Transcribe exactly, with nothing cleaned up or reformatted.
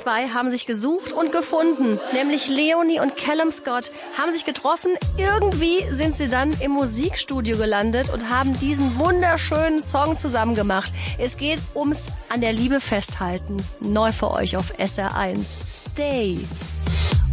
zwei haben sich gesucht und gefunden. Nämlich Leonie und Callum Scott haben sich getroffen. Irgendwie sind sie dann im Musikstudio gelandet und haben diesen wunderschönen Song zusammen gemacht. Es geht ums an der Liebe festhalten. Neu für euch auf S R eins. Stay.